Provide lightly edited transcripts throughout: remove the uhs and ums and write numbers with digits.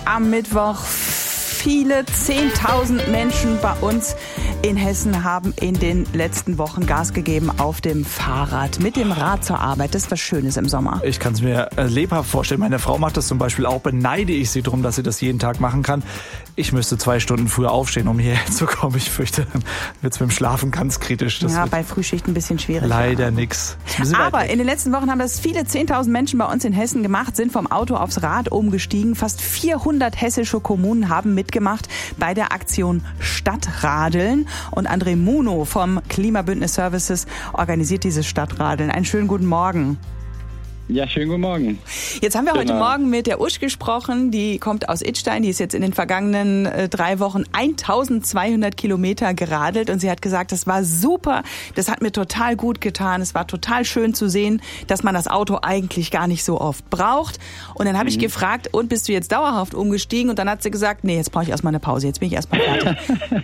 Am Mittwoch viele 10.000 Menschen bei uns in Hessen haben in den letzten Wochen Gas gegeben auf dem Fahrrad, mit dem Rad zur Arbeit. Das ist was Schönes im Sommer. Ich kann es mir lebhaft vorstellen. Meine Frau macht das zum Beispiel auch. Beneide ich sie darum, dass sie das jeden Tag machen kann. Ich müsste 2 Stunden früher aufstehen, um hierher zu kommen. Ich fürchte, dann wird es mit dem Schlafen ganz kritisch. Das bei Frühschicht ein bisschen schwierig. Leider nix. Aber in den letzten Wochen haben das viele 10.000 Menschen bei uns in Hessen gemacht, sind vom Auto aufs Rad umgestiegen. Fast 400 hessische Kommunen haben mitgemacht bei der Aktion Stadtradeln. Und André Muno vom Klimabündnis Services organisiert dieses Stadtradeln. Einen schönen guten Morgen. Ja, schönen guten Morgen. Jetzt haben wir heute Morgen mit der Usch gesprochen, die kommt aus Idstein, die ist jetzt in den vergangenen 3 Wochen 1200 Kilometer geradelt und sie hat gesagt, das war super, das hat mir total gut getan, es war total schön zu sehen, dass man das Auto eigentlich gar nicht so oft braucht. Und dann habe ich gefragt, und bist du jetzt dauerhaft umgestiegen? Und dann hat sie gesagt, nee, jetzt brauche ich erstmal eine Pause, jetzt bin ich erstmal fertig.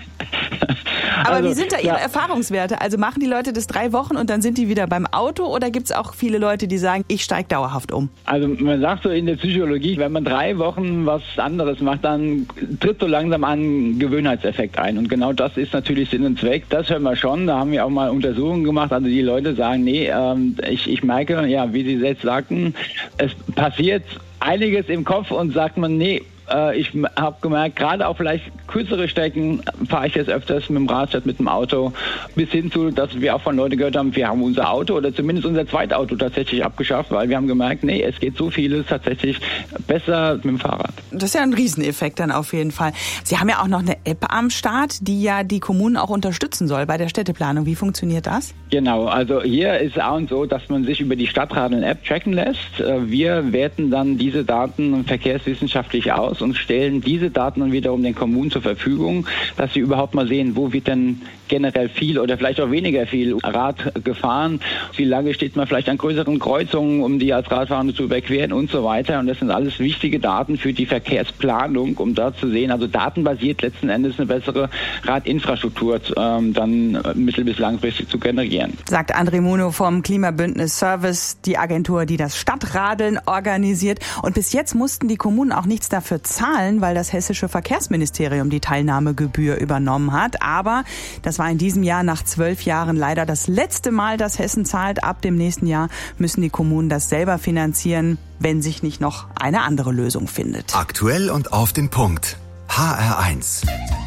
Aber wie sind da Ihre Erfahrungswerte? Also machen die Leute das 3 Wochen und dann sind die wieder beim Auto, oder gibt es auch viele Leute, die sagen, ich steige dauerhaft um? Also man sagt so in der Psychologie, wenn man 3 Wochen was anderes macht, dann tritt so langsam ein Gewöhnheitseffekt ein. Und genau das ist natürlich Sinn und Zweck. Das hören wir schon. Da haben wir auch mal Untersuchungen gemacht. Also die Leute sagen, nee, ich merke, ja, wie Sie selbst sagten, es passiert einiges im Kopf und sagt man, nee, ich habe gemerkt, gerade auch vielleicht kürzere Strecken fahre ich jetzt öfters mit dem Rad statt mit dem Auto, bis hin zu, dass wir auch von Leuten gehört haben, wir haben unser Auto oder zumindest unser Zweitauto tatsächlich abgeschafft, weil wir haben gemerkt, nee, es geht so vieles tatsächlich besser mit dem Fahrrad. Das ist ja ein Rieseneffekt dann auf jeden Fall. Sie haben ja auch noch eine App am Start, die ja die Kommunen auch unterstützen soll bei der Städteplanung. Wie funktioniert das? Genau, also hier ist es auch so, dass man sich über die Stadtradeln-App tracken lässt. Wir werten dann diese Daten verkehrswissenschaftlich aus und stellen diese Daten dann wiederum den Kommunen zur Verfügung, dass sie überhaupt mal sehen, wo wird denn generell viel oder vielleicht auch weniger viel Rad gefahren, wie lange steht man vielleicht an größeren Kreuzungen, um die als Radfahrer zu überqueren und so weiter. Und das sind alles wichtige Daten für die Verkehrsplanung, um da zu sehen, also datenbasiert letzten Endes eine bessere Radinfrastruktur dann mittel- bis langfristig zu generieren. Sagt André Muno vom Klimabündnis Service, die Agentur, die das Stadtradeln organisiert. Und bis jetzt mussten die Kommunen auch nichts dafür zahlen, weil das hessische Verkehrsministerium die Teilnahmegebühr übernommen hat. Aber das war in diesem Jahr nach 12 Jahren leider das letzte Mal, dass Hessen zahlt. Ab dem nächsten Jahr müssen die Kommunen das selber finanzieren, wenn sich nicht noch eine andere Lösung findet. Aktuell und auf den Punkt. HR1.